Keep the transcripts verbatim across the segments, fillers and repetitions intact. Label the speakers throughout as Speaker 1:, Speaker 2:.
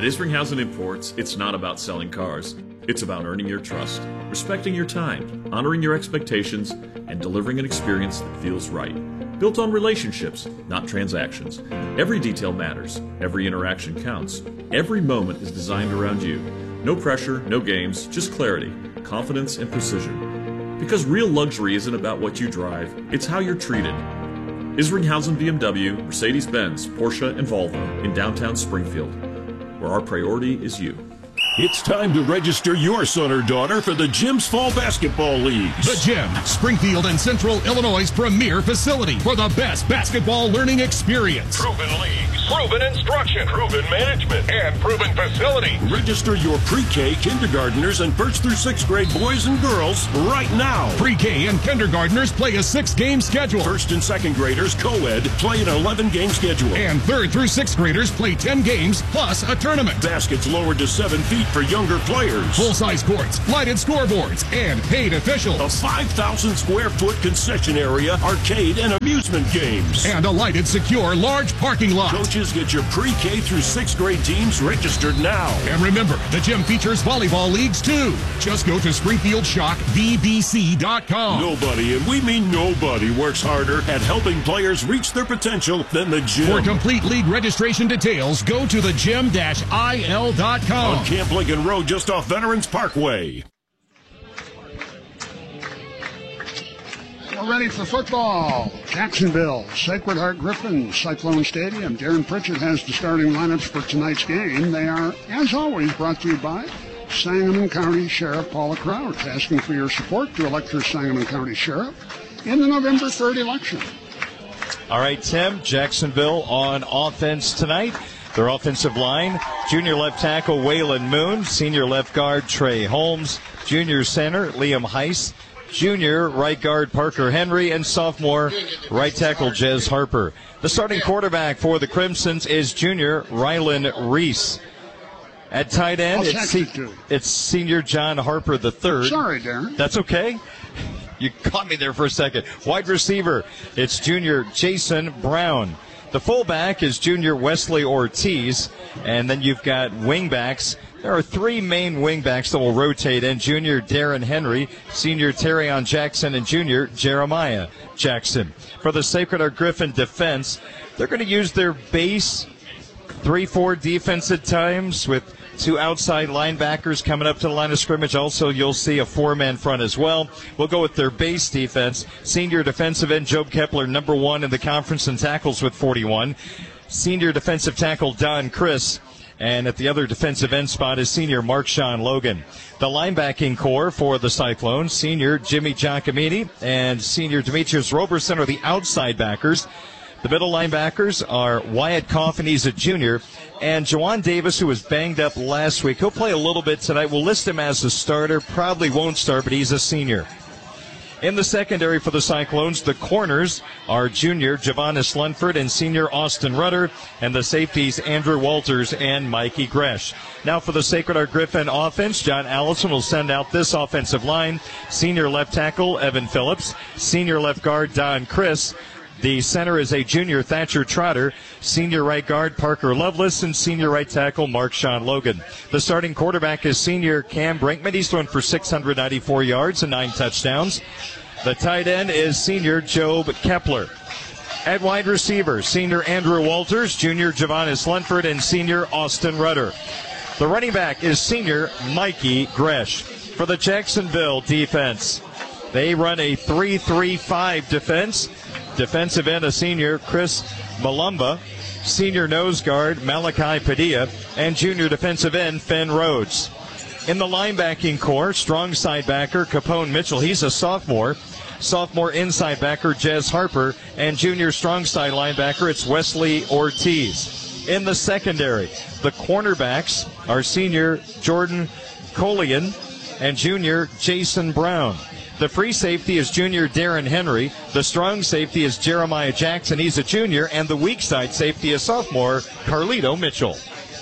Speaker 1: At Isringhausen Imports, it's not about selling cars. It's about earning your trust, respecting your time, honoring your expectations, and delivering an experience that feels right. Built on relationships, not transactions. Every detail matters. Every interaction counts. Every moment is designed around you. No pressure, no games, just clarity, confidence, and precision. Because real luxury isn't about what you drive, it's how you're treated. Isringhausen B M W, Mercedes-Benz, Porsche, and Volvo in downtown Springfield, where our priority is you.
Speaker 2: It's time to register your son or daughter for the Gym's Fall Basketball Leagues.
Speaker 3: The Gym, Springfield and Central Illinois' premier facility for the best basketball learning experience.
Speaker 4: Proven leagues, proven instruction, proven management, and proven facility.
Speaker 2: Register your pre-K, kindergartners, and first through sixth grade boys and girls right now.
Speaker 3: Pre-K and kindergartners play a six-game schedule.
Speaker 2: First and second graders, co-ed, play an eleven-game schedule.
Speaker 3: And third through sixth graders play ten games plus a tournament.
Speaker 2: Baskets lowered to seven feet for younger players.
Speaker 3: Full-size courts, lighted scoreboards, and paid officials.
Speaker 2: A five thousand square foot concession area, arcade, and amusement games.
Speaker 3: And a lighted, secure, large parking lot.
Speaker 2: Coaches, get your pre-K through sixth grade teams registered now.
Speaker 3: And remember, the gym features volleyball leagues too. Just go to Springfield Shock V B C dot com.
Speaker 2: Nobody, and we mean nobody, works harder at helping players reach their potential than the gym.
Speaker 3: For complete league registration details, go to the gym dash I L dot com.
Speaker 2: On Camp Lincoln Road, just off Veterans Parkway.
Speaker 5: We're ready for football. Jacksonville, Sacred Heart Griffin, Cyclone Stadium. Darren Pritchett has the starting lineups for tonight's game. They are, as always, brought to you by Sangamon County Sheriff Paula Crouch, asking for your support to elect her Sangamon County Sheriff in the November third election.
Speaker 6: All right, Tim, Jacksonville on offense tonight. Their offensive line, junior left tackle Waylon Moon, senior left guard Trey Holmes, junior center Liam Heiss, junior right guard Parker Henry, and sophomore right tackle Jez Harper. The starting quarterback for the Crimsons is junior Rylan Reese. At tight end, it's, se- it's senior John Harper the third.
Speaker 5: Sorry, Darren.
Speaker 6: That's okay. You caught me there for a second. Wide receiver, it's junior Jason Brown. The fullback is junior Wesley Ortiz, and then you've got wingbacks. There are three main wingbacks that will rotate in: junior Darren Henry, senior Terrion Jackson, and junior Jeremiah Jackson. For the Sacred Heart Griffin defense, they're going to use their base three four defense at times with two outside linebackers coming up to the line of scrimmage. Also, you'll see a four-man front as well. We'll go with their base defense. Senior defensive end Job Kepler, number one in the conference in tackles with forty-one. Senior defensive tackle Don Chris. And at the other defensive end spot is senior Mark-Shawn Logan. The linebacking core for the Cyclones, senior Jimmy Giacomini and senior Demetrius Roberson are the outside backers. The middle linebackers are Wyatt Coffin, he's a junior, and Jawan Davis, who was banged up last week. He'll play a little bit tonight. We'll list him as a starter. Probably won't start, but he's a senior. In the secondary for the Cyclones, the corners are junior Javonis Lunford and senior Austin Rudder, and the safeties Andrew Walters and Mikey Gresh. Now for the Sacred Heart Griffin offense, John Allison will send out this offensive line: senior left tackle Evan Phillips, senior left guard Don Chris. The center is a junior Thatcher Trotter, senior right guard Parker Lovelace, and senior right tackle Mark-Shawn Logan. The starting quarterback is senior Cam Brinkman. He's thrown for six hundred ninety-four yards and nine touchdowns. The tight end is senior Job Kepler. At wide receiver, senior Andrew Walters, junior Javonis Lunford, and senior Austin Rudder. The running back is senior Mikey Gresh. For the Jacksonville defense, they run a three three five defense. Defensive end, a senior Chris Malumba, senior nose guard Malachi Padilla, and junior defensive end Finn Rhodes. In the linebacking core, strong side backer Capone Mitchell, he's a sophomore. Sophomore inside backer Jez Harper, and junior strong side linebacker, it's Wesley Ortiz. In the secondary, the cornerbacks are senior Jordan Colian and junior Jason Brown. The free safety is junior Darren Henry. The strong safety is Jeremiah Jackson. He's a junior. And the weak side safety is sophomore Carlito Mitchell.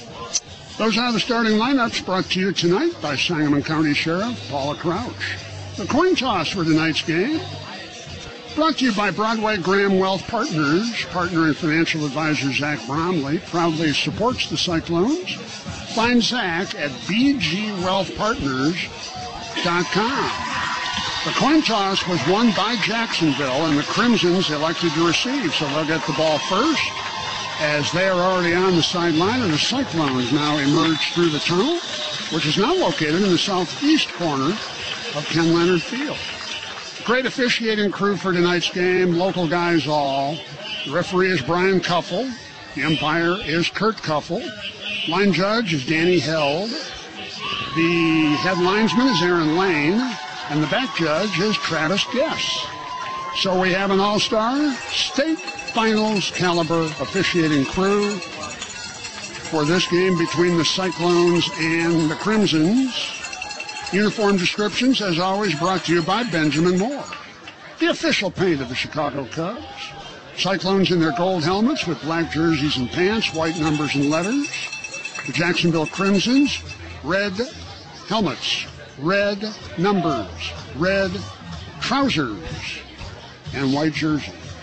Speaker 5: Those are the starting lineups brought to you tonight by Sangamon County Sheriff Paula Crouch. The coin toss for tonight's game brought to you by Broadway Graham Wealth Partners. Partner and financial advisor Zach Bromley proudly supports the Cyclones. Find Zach at b g wealth partners dot com. The coin toss was won by Jacksonville, and the Crimsons elected to receive, so they'll get the ball first, as they are already on the sideline, and the Cyclones now emerge through the tunnel, which is now located in the southeast corner of Ken Leonard Field. Great officiating crew for tonight's game, local guys all. The referee is Brian Kuffel. The umpire is Kurt Kuffel. Line judge is Danny Held. The head linesman is Aaron Lane. And the back judge is Travis Guess. So we have an all-star state finals caliber officiating crew for this game between the Cyclones and the Crimsons. Uniform descriptions, as always, brought to you by Benjamin Moore, the official paint of the Chicago Cubs. Cyclones in their gold helmets with black jerseys and pants, white numbers and letters. The Jacksonville Crimsons, red helmets, red numbers, red trousers, and white jersey.